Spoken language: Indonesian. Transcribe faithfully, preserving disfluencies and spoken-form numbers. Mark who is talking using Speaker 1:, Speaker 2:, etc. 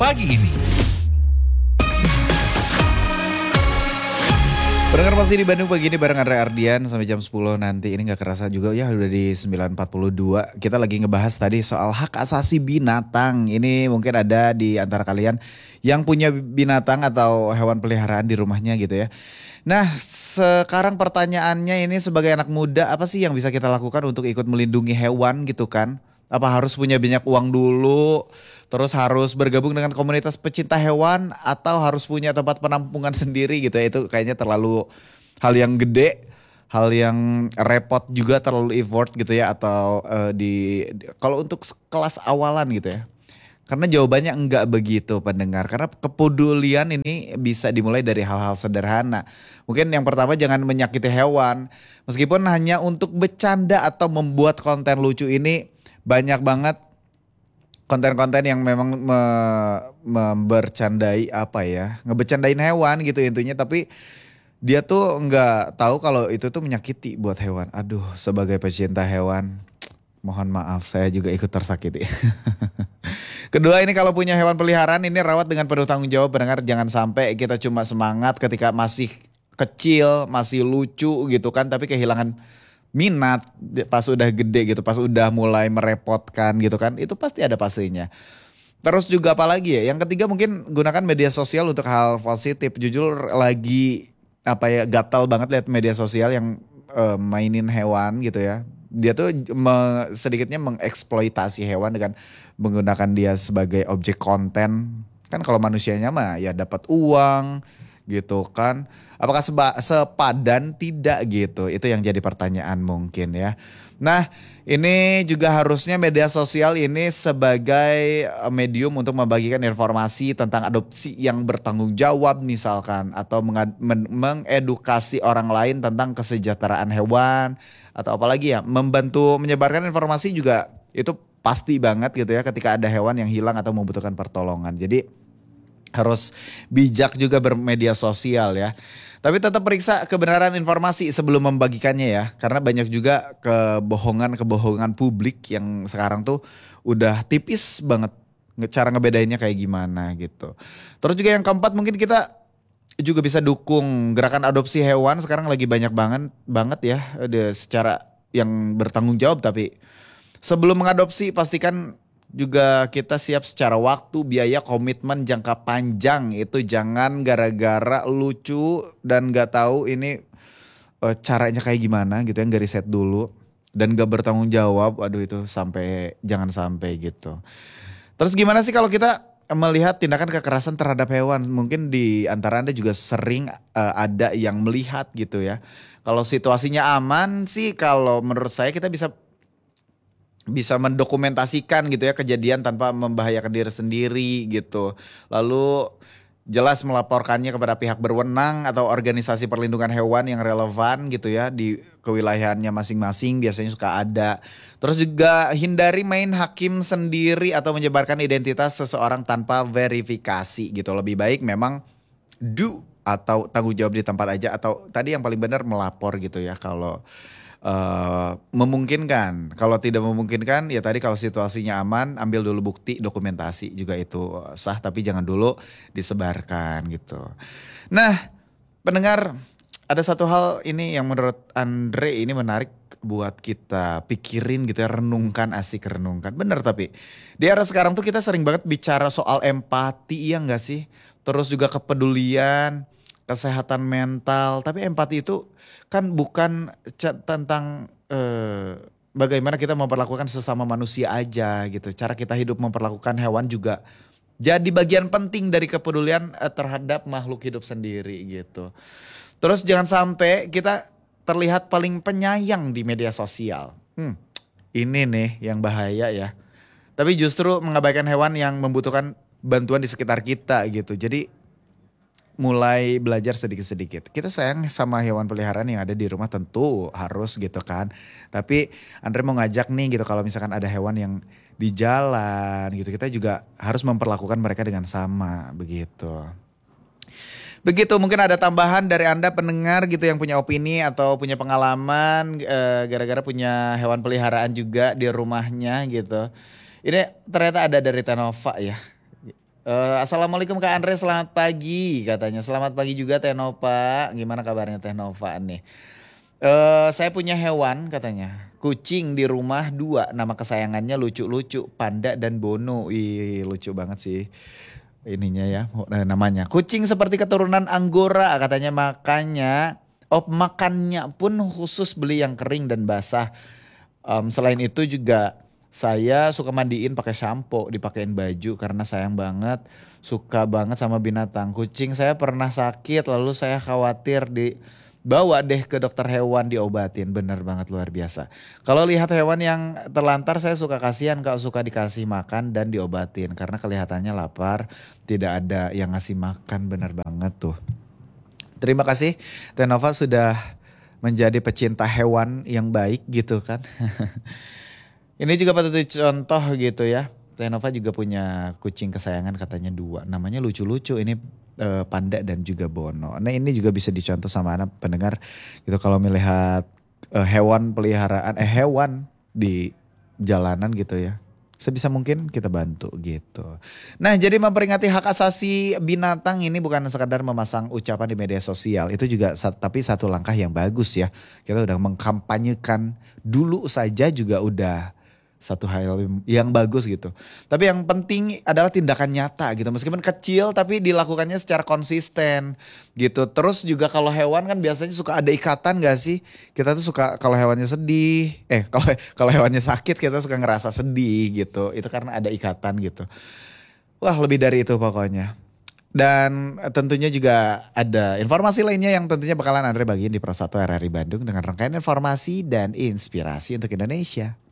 Speaker 1: pagi ini.
Speaker 2: Pendengar masih di Bandung pagi ini bareng Andre Ardian sampai jam sepuluh nanti. Ini gak kerasa juga ya udah di sembilan empat puluh dua. Kita lagi ngebahas tadi soal hak asasi binatang. Ini mungkin ada di antara kalian yang punya binatang atau hewan peliharaan di rumahnya gitu ya. Nah sekarang pertanyaannya ini sebagai anak muda apa sih yang bisa kita lakukan untuk ikut melindungi hewan gitu kan? Apa harus punya banyak uang dulu? Terus harus bergabung dengan komunitas pecinta hewan atau harus punya tempat penampungan sendiri gitu ya. Itu kayaknya terlalu hal yang gede, hal yang repot juga, terlalu effort gitu ya. Atau uh, di kalau untuk kelas awalan gitu ya. Karena jawabannya enggak begitu pendengar. Karena kepedulian ini bisa dimulai dari hal-hal sederhana. Mungkin yang pertama jangan menyakiti hewan. Meskipun hanya untuk bercanda atau membuat konten lucu ini banyak banget konten-konten yang memang me, membercandai apa ya, ngebercandain hewan gitu intinya, tapi dia tuh nggak tahu kalau itu tuh menyakiti buat hewan. Aduh, sebagai pecinta hewan, mohon maaf saya juga ikut tersakiti. Kedua ini kalau punya hewan peliharaan ini rawat dengan penuh tanggung jawab pendengar. Jangan sampai kita cuma semangat ketika masih kecil, masih lucu gitu kan, tapi kehilangan minat pas udah gede gitu, pas udah mulai merepotkan gitu kan, itu pasti ada fasenya. Terus juga apalagi ya, yang ketiga mungkin gunakan media sosial untuk hal positif. Jujur lagi apa ya, gatal banget lihat media sosial yang uh, mainin hewan gitu ya. Dia tuh me, sedikitnya mengeksploitasi hewan dengan menggunakan dia sebagai objek konten. Kan kalau manusianya mah ya dapat uang gitu kan. Apakah seba, sepadan? Tidak gitu. Itu yang jadi pertanyaan mungkin ya. Nah ini juga harusnya media sosial ini sebagai medium untuk membagikan informasi tentang adopsi yang bertanggung jawab misalkan. Atau mengad, men, mengedukasi orang lain tentang kesejahteraan hewan. Atau apalagi ya, membantu menyebarkan informasi juga itu pasti banget gitu ya ketika ada hewan yang hilang atau membutuhkan pertolongan. Jadi harus bijak juga bermedia sosial ya. Tapi tetap periksa kebenaran informasi sebelum membagikannya ya. Karena banyak juga kebohongan-kebohongan publik yang sekarang tuh udah tipis banget cara ngebedainnya kayak gimana gitu. Terus juga yang keempat mungkin kita juga bisa dukung gerakan adopsi hewan. Sekarang lagi banyak banget banget ya secara yang bertanggung jawab. Tapi sebelum mengadopsi pastikan juga kita siap secara waktu, biaya, komitmen jangka panjang. Itu jangan gara-gara lucu dan gak tahu ini uh, caranya kayak gimana gitu ya, gak riset dulu dan gak bertanggung jawab. Aduh itu sampai jangan sampai gitu. Terus gimana sih kalau kita melihat tindakan kekerasan terhadap hewan? Mungkin di antara Anda juga sering uh, ada yang melihat gitu ya. Kalau situasinya aman sih, kalau menurut saya kita bisa bisa mendokumentasikan gitu ya kejadian tanpa membahayakan diri sendiri gitu. Lalu jelas melaporkannya kepada pihak berwenang atau organisasi perlindungan hewan yang relevan gitu ya di kewilayahannya masing-masing, biasanya suka ada. Terus juga hindari main hakim sendiri atau menyebarkan identitas seseorang tanpa verifikasi gitu. Lebih baik memang do atau tanggung jawab di tempat aja, atau tadi yang paling benar melapor gitu ya kalau Uh, memungkinkan. Kalau tidak memungkinkan ya tadi kalau situasinya aman, ambil dulu bukti, dokumentasi juga itu sah, tapi jangan dulu disebarkan gitu. Nah pendengar, ada satu hal ini yang menurut Andre ini menarik buat kita pikirin gitu ya, renungkan, asik renungkan. Bener, tapi di era sekarang tuh kita sering banget bicara soal empati, iya gak sih? Terus juga kepedulian, kesehatan mental. Tapi empati itu kan bukan c- tentang eh, bagaimana kita memperlakukan sesama manusia aja gitu. Cara kita hidup memperlakukan hewan juga jadi bagian penting dari kepedulian eh, terhadap makhluk hidup sendiri gitu. Terus jangan sampai kita terlihat paling penyayang di media sosial. Hmm, ini nih yang bahaya ya. Tapi justru mengabaikan hewan yang membutuhkan bantuan di sekitar kita gitu. Jadi mulai belajar sedikit-sedikit. Kita sayang sama hewan peliharaan yang ada di rumah tentu harus gitu kan. Tapi Andre mau ngajak nih gitu, kalau misalkan ada hewan yang di jalan gitu, kita juga harus memperlakukan mereka dengan sama begitu. Begitu, mungkin ada tambahan dari Anda pendengar gitu yang punya opini atau punya pengalaman eh, gara-gara punya hewan peliharaan juga di rumahnya gitu. Ini ternyata ada dari Tenova ya. Eh, Assalamualaikum Kak Andre, selamat pagi katanya. Selamat pagi juga Teh Nova. Gimana kabarnya Teh Nova nih? Eh, saya punya hewan katanya. Kucing di rumah dua. Nama kesayangannya lucu-lucu. Panda dan Bono. Ih, lucu banget sih ininya ya, eh, namanya. Kucing seperti keturunan Anggora katanya, makanya oh makannya pun khusus beli yang kering dan basah. Em, selain itu juga saya suka mandiin pakai sampo, dipakein baju karena sayang banget, suka banget sama binatang. Kucing saya pernah sakit lalu saya khawatir dibawa deh ke dokter hewan diobatin. Bener banget luar biasa. Kalau lihat hewan yang terlantar saya suka kasihan kalau suka dikasih makan dan diobatin karena kelihatannya lapar, tidak ada yang ngasih makan, bener banget tuh. Terima kasih Tenova sudah menjadi pecinta hewan yang baik gitu kan. Ini juga patut dicontoh gitu ya. Tenova juga punya kucing kesayangan katanya dua. Namanya lucu-lucu ini, eh, Panda dan juga Bono. Nah ini juga bisa dicontoh sama anak pendengar gitu kalau melihat eh, hewan peliharaan, eh hewan di jalanan gitu ya. Sebisa mungkin kita bantu gitu. Nah jadi memperingati hak asasi binatang ini bukan sekadar memasang ucapan di media sosial. Itu juga sa- tapi satu langkah yang bagus ya. Kita udah mengkampanyekan dulu saja juga udah satu hal yang bagus gitu. Tapi yang penting adalah tindakan nyata gitu. Meskipun kecil tapi dilakukannya secara konsisten gitu. Terus juga kalau hewan kan biasanya suka ada ikatan gak sih? Kita tuh suka kalau hewannya sedih, eh kalau kalau hewannya sakit kita suka ngerasa sedih gitu. Itu karena ada ikatan gitu. Wah lebih dari itu pokoknya. Dan tentunya juga ada informasi lainnya yang tentunya bakalan Andre bagiin di Pro satu R R I Bandung dengan rangkaian informasi dan inspirasi untuk Indonesia.